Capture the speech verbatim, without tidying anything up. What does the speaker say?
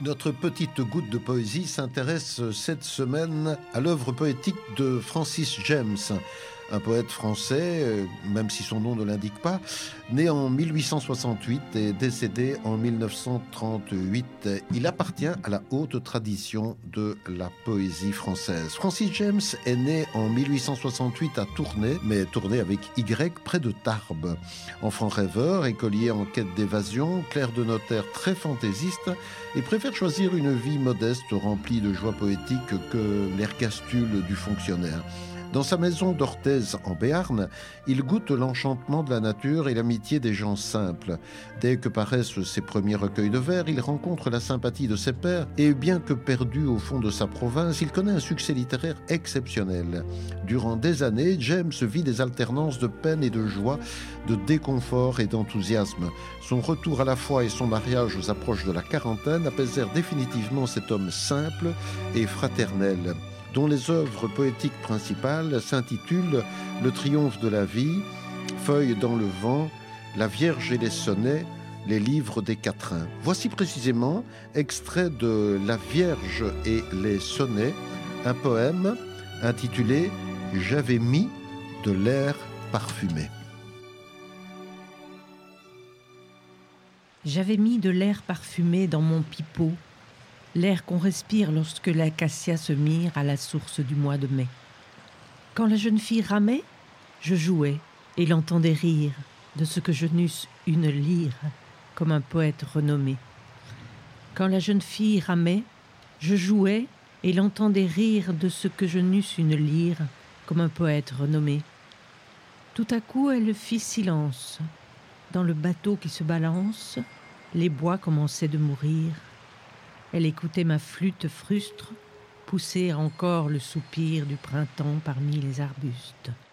Notre petite goutte de poésie s'intéresse cette semaine à l'œuvre poétique de Francis James, un poète français, même si son nom ne l'indique pas, né en mille huit cent soixante-huit et décédé en mille neuf cent trente-huit. Il appartient à la haute tradition de la poésie française. Francis James est né en mille huit cent soixante-huit à Tournai, mais Tournai avec Y, près de Tarbes. Enfant rêveur, écolier en quête d'évasion, clerc de notaire très fantaisiste, et préfère choisir une vie modeste remplie de joie poétique que l'ergastule du fonctionnaire. Dans sa maison d'Orthez en Béarn, il goûte l'enchantement de la nature et l'amitié des gens simples. Dès que paraissent ses premiers recueils de vers, il rencontre la sympathie de ses pairs et bien que perdu au fond de sa province, il connaît un succès littéraire exceptionnel. Durant des années, James vit des alternances de peine et de joie, de déconfort et d'enthousiasme. Son retour à la foi et son mariage aux approches de la quarantaine apaisèrent définitivement cet homme simple et fraternel, dont les œuvres poétiques principales s'intitulent « Le triomphe de la vie »,« Feuilles dans le vent »,« La Vierge et les sonnets », les livres des quatrains. Voici précisément extrait de « La Vierge et les sonnets », un poème intitulé « J'avais mis de l'air parfumé ». J'avais mis de l'air parfumé dans mon pipeau, l'air qu'on respire lorsque l'acacia se mire à la source du mois de mai. Quand la jeune fille ramait, je jouais et l'entendais rire de ce que je n'eusse une lyre, comme un poète renommé. Quand la jeune fille ramait, je jouais et l'entendais rire de ce que je n'eusse une lyre, comme un poète renommé. Tout à coup, elle fit silence. Dans le bateau qui se balance, les bois commençaient de mourir. Elle écoutait ma flûte frustre pousser encore le soupir du printemps parmi les arbustes.